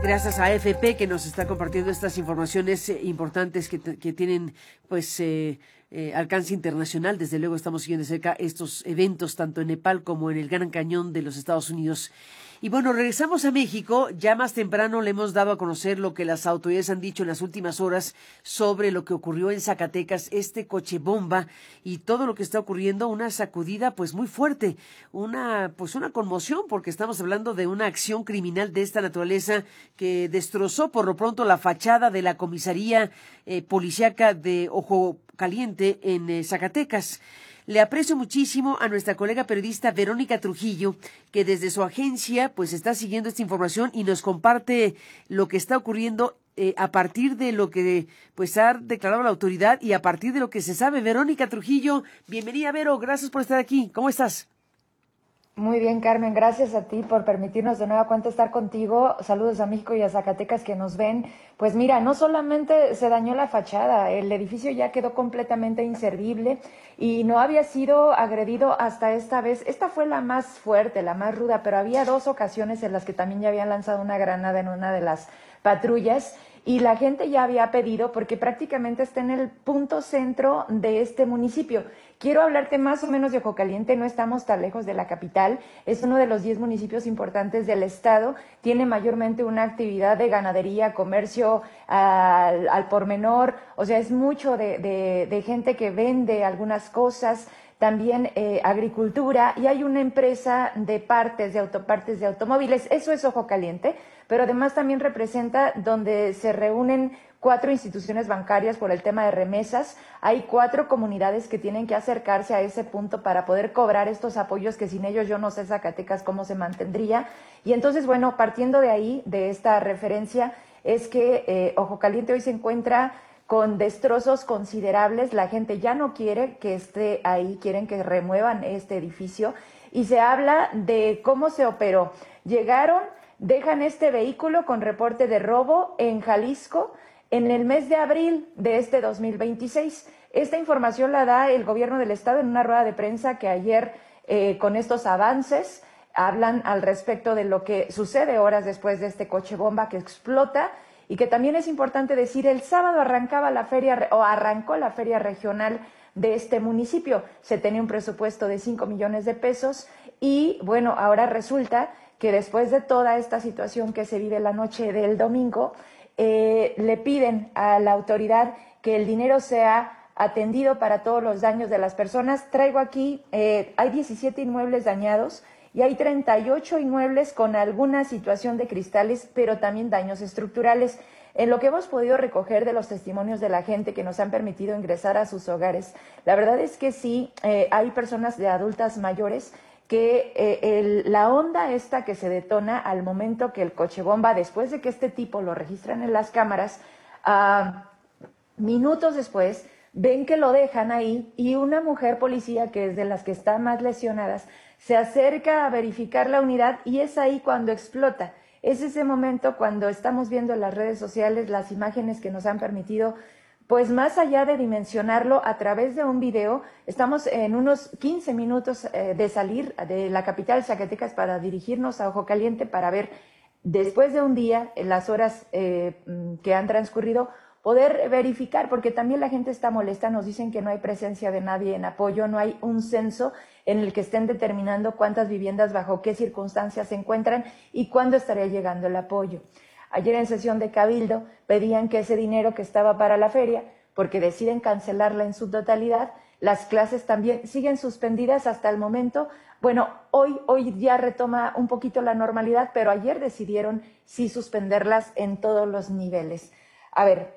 Gracias a AFP que nos está compartiendo estas informaciones importantes que tienen pues alcance internacional. Desde luego estamos siguiendo de cerca estos eventos tanto en Nepal como en el Gran Cañón de los Estados Unidos. Y bueno, regresamos a México. Ya más temprano le hemos dado a conocer lo que las autoridades han dicho en las últimas horas sobre lo que ocurrió en Zacatecas, este coche bomba y todo lo que está ocurriendo, una sacudida pues muy fuerte, una conmoción, porque estamos hablando de una acción criminal de esta naturaleza que destrozó por lo pronto la fachada de la comisaría policíaca de Ojo Caliente en Zacatecas. Le aprecio muchísimo a nuestra colega periodista Verónica Trujillo, que desde su agencia pues está siguiendo esta información y nos comparte lo que está ocurriendo a partir de lo que pues ha declarado la autoridad y a partir de lo que se sabe. Verónica Trujillo, bienvenida, Vero, gracias por estar aquí. ¿Cómo estás? Muy bien, Carmen, gracias a ti por permitirnos de nueva cuenta estar contigo. Saludos a México y a Zacatecas que nos ven. Pues mira, no solamente se dañó la fachada, el edificio ya quedó completamente inservible y no había sido agredido hasta esta vez. Esta fue la más fuerte, la más ruda, pero había 2 ocasiones en las que también ya habían lanzado una granada en una de las patrullas. Y la gente ya había pedido, porque prácticamente está en el punto centro de este municipio. Quiero hablarte más o menos de Ojo Caliente, no estamos tan lejos de la capital, es uno de los 10 municipios importantes del estado, tiene mayormente una actividad de ganadería, comercio al por menor, o sea, es mucho de gente que vende algunas cosas, también agricultura, y hay una empresa de partes de automóviles, eso es Ojo Caliente, pero además también representa donde se reúnen 4 instituciones bancarias por el tema de remesas. Hay 4 comunidades que tienen que acercarse a ese punto para poder cobrar estos apoyos que sin ellos yo no sé Zacatecas cómo se mantendría. Y entonces, bueno, partiendo de ahí, de esta referencia, es que Ojo Caliente hoy se encuentra con destrozos considerables. La gente ya no quiere que esté ahí, quieren que remuevan este edificio. Y se habla de cómo se operó. Llegaron, dejan este vehículo con reporte de robo en Jalisco en el mes de abril de este 2026. Esta información la da el gobierno del estado en una rueda de prensa que ayer, con estos avances, hablan al respecto de lo que sucede horas después de este coche bomba que explota y que también es importante decir, el sábado arrancó la feria regional de este municipio. Se tenía un presupuesto de 5 millones de pesos y bueno, ahora resulta que después de toda esta situación que se vive la noche del domingo, le piden a la autoridad que el dinero sea atendido para todos los daños de las personas. Traigo aquí, hay 17 inmuebles dañados y hay 38 inmuebles con alguna situación de cristales, pero también daños estructurales. En lo que hemos podido recoger de los testimonios de la gente que nos han permitido ingresar a sus hogares, la verdad es que sí, hay personas de adultas mayores que la onda esta que se detona al momento que el coche bomba, después de que este tipo lo registran en las cámaras, minutos después ven que lo dejan ahí y una mujer policía, que es de las que están más lesionadas, se acerca a verificar la unidad y es ahí cuando explota. Es ese momento cuando estamos viendo en las redes sociales las imágenes que nos han permitido, pues más allá de dimensionarlo a través de un video, estamos en unos 15 minutos de salir de la capital Zacatecas para dirigirnos a Ojo Caliente para ver, después de un día, en las horas que han transcurrido, poder verificar, porque también la gente está molesta, nos dicen que no hay presencia de nadie en apoyo, no hay un censo en el que estén determinando cuántas viviendas, bajo qué circunstancias se encuentran y cuándo estaría llegando el apoyo. Ayer en sesión de Cabildo pedían que ese dinero que estaba para la feria, porque deciden cancelarla en su totalidad, las clases también siguen suspendidas hasta el momento. Bueno, hoy ya retoma un poquito la normalidad, pero ayer decidieron sí suspenderlas en todos los niveles. A ver,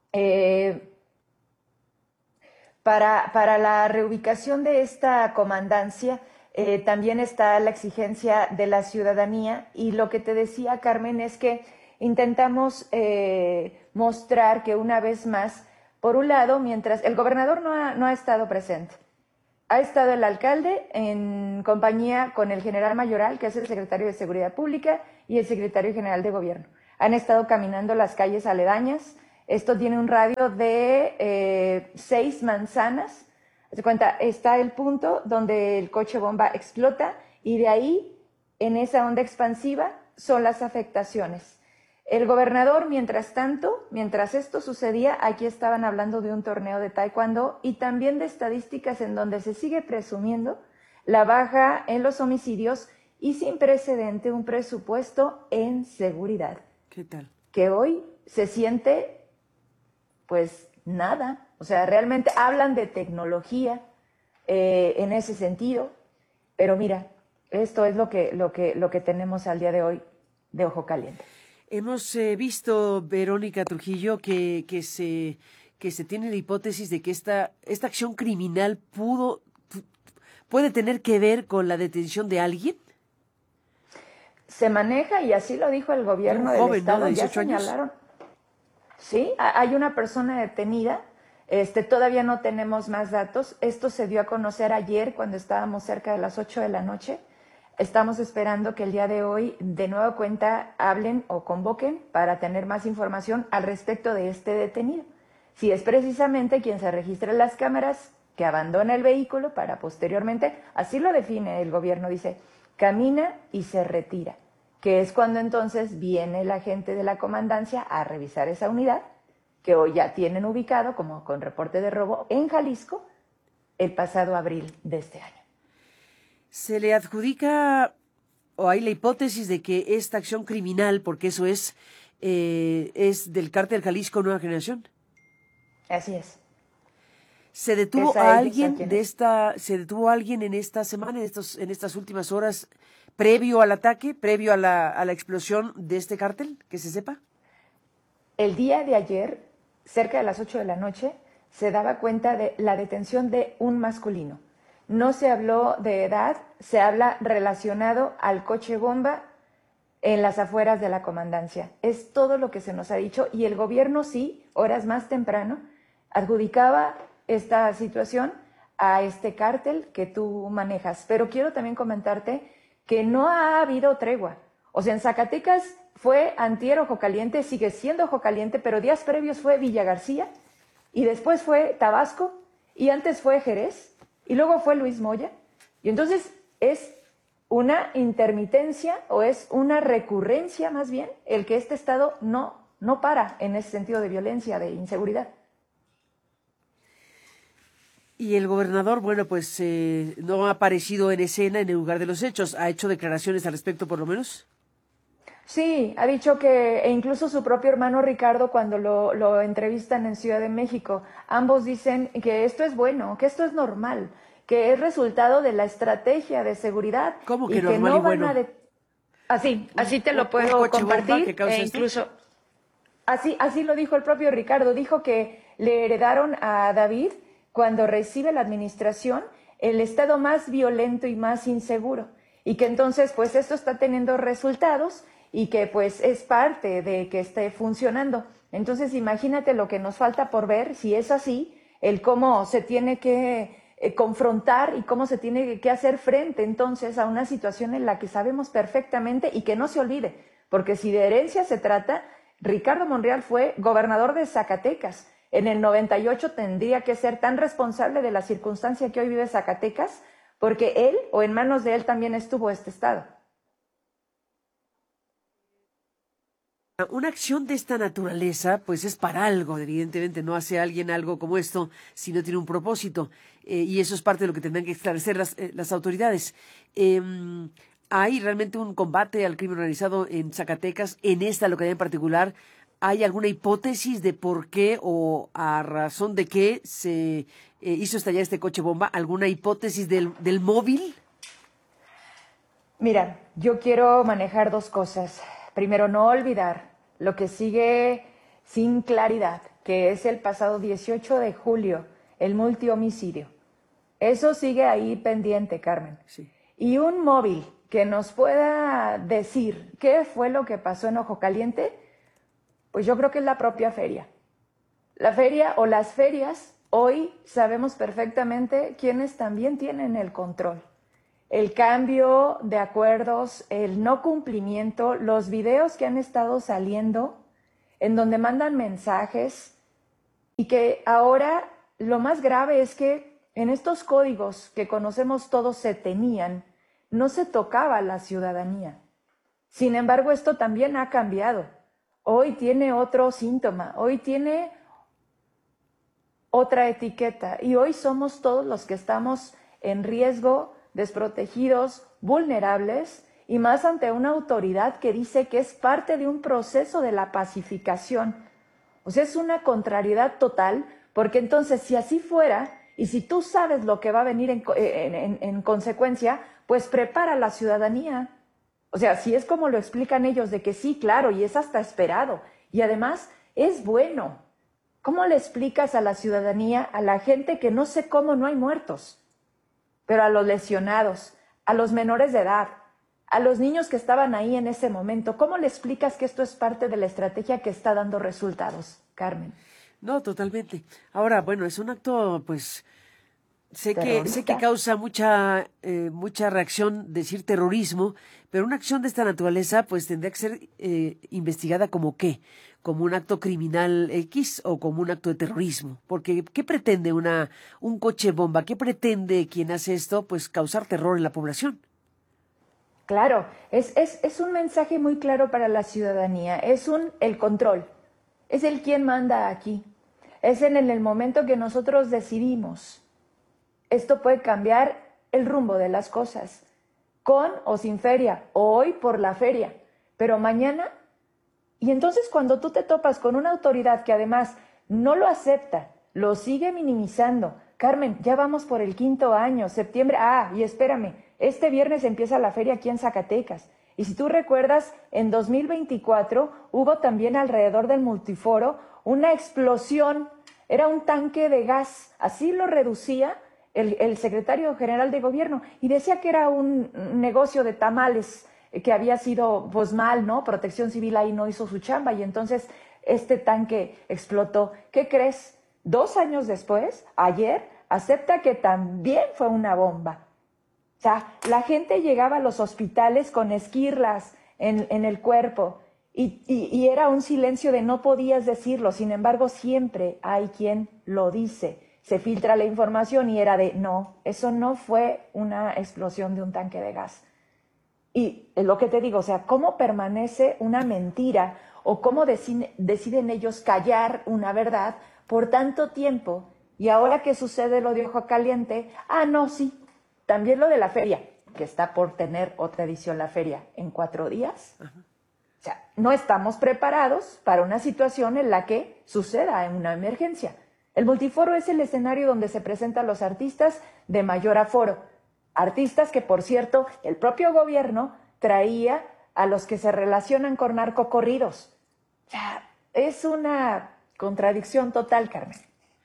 para la reubicación de esta comandancia también está la exigencia de la ciudadanía y lo que te decía, Carmen, es que intentamos mostrar que una vez más, por un lado, mientras el gobernador no ha estado presente, ha estado el alcalde en compañía con el general Mayoral, que es el secretario de Seguridad Pública, y el secretario general de Gobierno. Han estado caminando las calles aledañas. Esto tiene un radio de 6 manzanas. Haz de cuenta, está el punto donde el coche bomba explota y de ahí, en esa onda expansiva, son las afectaciones. El gobernador, mientras tanto, mientras esto sucedía, aquí estaban hablando de un torneo de taekwondo y también de estadísticas en donde se sigue presumiendo la baja en los homicidios y sin precedente un presupuesto en seguridad. ¿Qué tal? Que hoy se siente, pues, nada. O sea, realmente hablan de tecnología en ese sentido, pero mira, esto es lo que tenemos al día de hoy de Ojo Caliente. Hemos visto, Verónica Trujillo, que se tiene la hipótesis de que esta acción criminal puede tener que ver con la detención de alguien. Se maneja, y así lo dijo el gobierno de un joven, del estado, ¿no? De 18 ya señalaron. Sí, hay una persona detenida, todavía no tenemos más datos. Esto se dio a conocer ayer cuando estábamos cerca de las 8 de la noche. Estamos esperando que el día de hoy de nueva cuenta hablen o convoquen para tener más información al respecto de este detenido. Si es precisamente quien se registra en las cámaras que abandona el vehículo para posteriormente, así lo define el gobierno, dice, camina y se retira, que es cuando entonces viene el agente de la comandancia a revisar esa unidad, que hoy ya tienen ubicado como con reporte de robo en Jalisco el pasado abril de este año. Se le adjudica, o hay la hipótesis de que esta acción criminal, porque eso es del cártel Jalisco Nueva Generación. Así es. ¿Se detuvo a alguien se detuvo a alguien en esta semana, en estas últimas horas, previo al ataque, previo a la explosión de este cártel, que se sepa? El día de ayer, cerca de las 8 de la noche, se daba cuenta de la detención de un masculino. No se habló de edad, se habla relacionado al coche bomba en las afueras de la comandancia. Es todo lo que se nos ha dicho y el gobierno sí, horas más temprano, adjudicaba esta situación a este cártel que tú manejas. Pero quiero también comentarte que no ha habido tregua. O sea, en Zacatecas fue antier Ojo Caliente, sigue siendo Ojo Caliente, pero días previos fue Villa García y después fue Tabasco y antes fue Jerez. Y luego fue Luis Moya. Y entonces es una intermitencia o es una recurrencia más bien el que este Estado no para en ese sentido de violencia, de inseguridad. Y el gobernador, bueno, pues no ha aparecido en escena en el lugar de los hechos. ¿Ha hecho declaraciones al respecto por lo menos? Sí, ha dicho e incluso su propio hermano Ricardo cuando lo entrevistan en Ciudad de México, ambos dicen que esto es bueno, que esto es normal, que es resultado de la estrategia de seguridad. ¿Cómo que y normal que no y bueno? van a así te lo puedo compartir. Que incluso así lo dijo el propio Ricardo, dijo que le heredaron a David cuando recibe la administración el estado más violento y más inseguro y que entonces pues esto está teniendo resultados y que pues es parte de que esté funcionando. Entonces imagínate lo que nos falta por ver, si es así, el cómo se tiene que confrontar y cómo se tiene que hacer frente entonces a una situación en la que sabemos perfectamente y que no se olvide, porque si de herencia se trata, Ricardo Monreal fue gobernador de Zacatecas. En el 98 tendría que ser tan responsable de la circunstancia que hoy vive Zacatecas, porque él o en manos de él también estuvo este estado. Una acción de esta naturaleza, pues es para algo, evidentemente no hace alguien algo como esto si no tiene un propósito, y eso es parte de lo que tendrán que esclarecer las autoridades. ¿Hay realmente un combate al crimen organizado en Zacatecas, en esta localidad en particular? ¿Hay alguna hipótesis de por qué o a razón de qué se hizo estallar este coche bomba? ¿Alguna hipótesis del móvil? Mira, yo quiero manejar dos cosas. Primero, no olvidar lo que sigue sin claridad, que es el pasado 18 de julio, el multihomicidio. Eso sigue ahí pendiente, Carmen. Sí. Y un móvil que nos pueda decir qué fue lo que pasó en Ojo Caliente, pues yo creo que es la propia feria. La feria o las ferias, hoy sabemos perfectamente quiénes también tienen el control. El cambio de acuerdos, el no cumplimiento, los videos que han estado saliendo en donde mandan mensajes y que ahora lo más grave es que en estos códigos que conocemos todos se tenían, no se tocaba a la ciudadanía. Sin embargo, esto también ha cambiado. hoy tiene otro síntoma, hoy tiene otra etiqueta y hoy somos todos los que estamos en riesgo, desprotegidos, vulnerables y más ante una autoridad que dice que es parte de un proceso de la pacificación. O sea, es una contrariedad total, porque entonces si así fuera y si tú sabes lo que va a venir en consecuencia, pues prepara a la ciudadanía. O sea, si es como lo explican ellos, de que sí, claro, y es hasta esperado, y además es bueno. ¿Cómo le explicas a la ciudadanía, a la gente que no sé cómo no hay muertos, pero a los lesionados, a los menores de edad, a los niños que estaban ahí en ese momento? ¿Cómo le explicas que esto es parte de la estrategia que está dando resultados, Carmen? No, totalmente. Ahora, bueno, es un acto, pues, sé que Terrorista. causa mucha reacción decir terrorismo, pero una acción de esta naturaleza, pues, tendría que ser investigada como qué, como un acto criminal X o como un acto de terrorismo, porque ¿qué pretende un coche bomba? ¿Qué pretende quien hace esto? Pues causar terror en la población. Claro, es un mensaje muy claro para la ciudadanía, el control, es el quien manda aquí, es en el momento que nosotros decidimos. Esto puede cambiar el rumbo de las cosas, con o sin feria, hoy por la feria, pero mañana. Y entonces cuando tú te topas con una autoridad que además no lo acepta, lo sigue minimizando. Carmen, ya vamos por el 5º año, septiembre. Y espérame, este viernes empieza la feria aquí en Zacatecas. Y si tú recuerdas, en 2024 hubo también alrededor del multiforo una explosión. Era un tanque de gas, así lo reducía el secretario general de gobierno, y decía que era un negocio de tamales que había sido pues mal, ¿no? Protección Civil ahí no hizo su chamba y entonces este tanque explotó. ¿Qué crees? 2 años después, ayer, acepta que también fue una bomba. O sea, la gente llegaba a los hospitales con esquirlas en el cuerpo y era un silencio de no podías decirlo. Sin embargo, siempre hay quien lo dice. Se filtra la información y era de, no, eso no fue una explosión de un tanque de gas. Y es lo que te digo, o sea, ¿cómo permanece una mentira o cómo deciden ellos callar una verdad por tanto tiempo? Y ahora que sucede lo de Ojo Caliente, no, sí, también lo de la feria, que está por tener otra edición la feria en 4 días. O sea, no estamos preparados para una situación en la que suceda una emergencia. El multiforo es el escenario donde se presentan los artistas de mayor aforo. Artistas que, por cierto, el propio gobierno traía a los que se relacionan con narcocorridos. O sea, es una contradicción total, Carmen.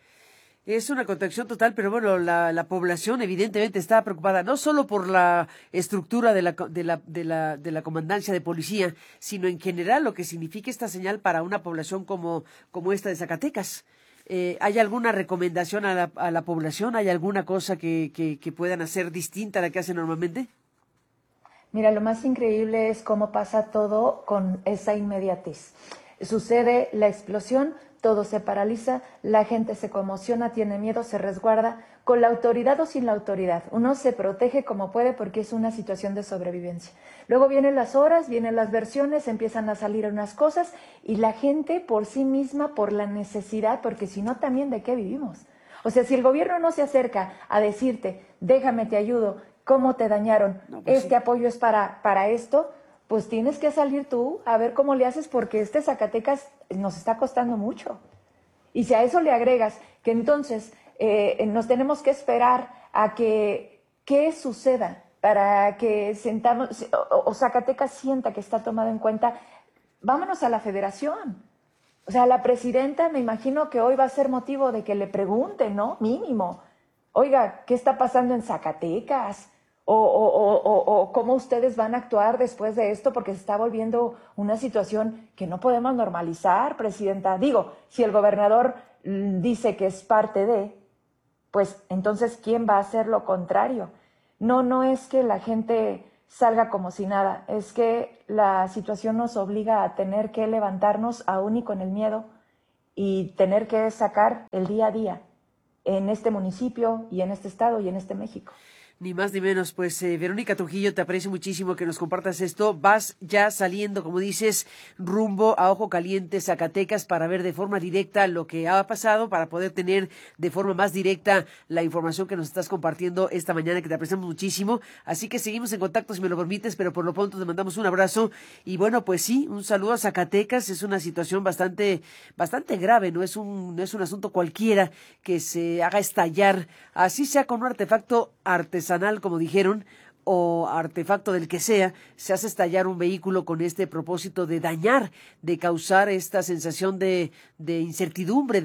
Es una contracción total, pero bueno, la población evidentemente está preocupada no solo por la estructura de la comandancia de policía, sino en general lo que significa esta señal para una población como esta de Zacatecas. ¿Hay alguna recomendación a la población? ¿Hay alguna cosa que puedan hacer distinta a la que hacen normalmente? Mira, lo más increíble es cómo pasa todo con esa inmediatez. Sucede la explosión, todo se paraliza, la gente se conmociona, tiene miedo, se resguarda, con la autoridad o sin la autoridad. Uno se protege como puede porque es una situación de sobrevivencia. Luego vienen las horas, vienen las versiones, empiezan a salir unas cosas y la gente por sí misma, por la necesidad, porque si no también de qué vivimos. O sea, si el gobierno no se acerca a decirte, déjame, te ayudo, cómo te dañaron, No, pues sí. apoyo es para esto, pues tienes que salir tú a ver cómo le haces porque Zacatecas nos está costando mucho. Y si a eso le agregas que entonces nos tenemos que esperar a que qué suceda para que sentamos o Zacatecas sienta que está tomado en cuenta, vámonos a la federación. O sea, la presidenta me imagino que hoy va a ser motivo de que le pregunten, ¿no? Mínimo. Oiga, ¿qué está pasando en Zacatecas? O cómo ustedes van a actuar después de esto, porque se está volviendo una situación que no podemos normalizar, presidenta. Digo, si el gobernador dice que es parte de, pues entonces, ¿quién va a hacer lo contrario? No, no es que la gente salga como si nada, es que la situación nos obliga a tener que levantarnos aún y con el miedo y tener que sacar el día a día en este municipio y en este estado y en este México. Ni más ni menos, pues Verónica Trujillo, te aprecio muchísimo que nos compartas esto. Vas ya saliendo, como dices, rumbo a Ojo Caliente, Zacatecas, para ver de forma directa lo que ha pasado, para poder tener de forma más directa la información que nos estás compartiendo esta mañana, que te apreciamos muchísimo. Así que seguimos en contacto, si me lo permites, pero por lo pronto te mandamos un abrazo. Y bueno, pues sí, un saludo a Zacatecas. Es una situación bastante grave, no es un asunto cualquiera que se haga estallar, así sea con un artefacto artesanal, como dijeron, o artefacto del que sea, se hace estallar un vehículo con este propósito de dañar, de causar esta sensación de incertidumbre,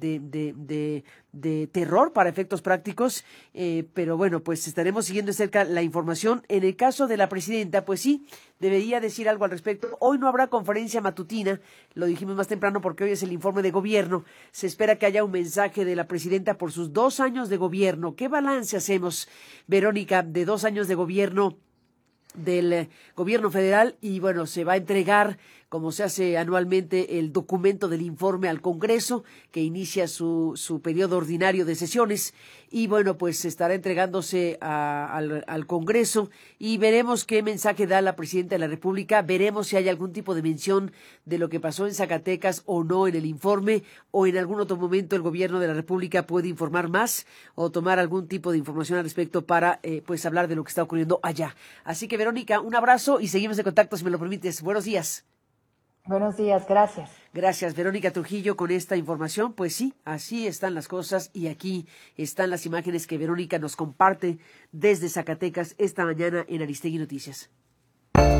de terror para efectos prácticos, pero bueno, pues estaremos siguiendo de cerca la información. En el caso de la presidenta, pues sí, debería decir algo al respecto. Hoy no habrá conferencia matutina, lo dijimos más temprano porque hoy es el informe de gobierno. Se espera que haya un mensaje de la presidenta por sus 2 años de gobierno. ¿Qué balance hacemos, Verónica, de 2 años de gobierno del gobierno federal? Y bueno, se va a entregar, como se hace anualmente, el documento del informe al Congreso, que inicia su periodo ordinario de sesiones, y bueno, pues estará entregándose al Congreso, y veremos qué mensaje da la presidenta de la República. Veremos si hay algún tipo de mención de lo que pasó en Zacatecas o no en el informe, o en algún otro momento el gobierno de la República puede informar más o tomar algún tipo de información al respecto para pues hablar de lo que está ocurriendo allá. Así que, Verónica, un abrazo y seguimos en contacto, si me lo permites. Buenos días. Buenos días, gracias. Gracias, Verónica Trujillo, con esta información. Pues sí, así están las cosas, y aquí están las imágenes que Verónica nos comparte desde Zacatecas esta mañana en Aristegui Noticias.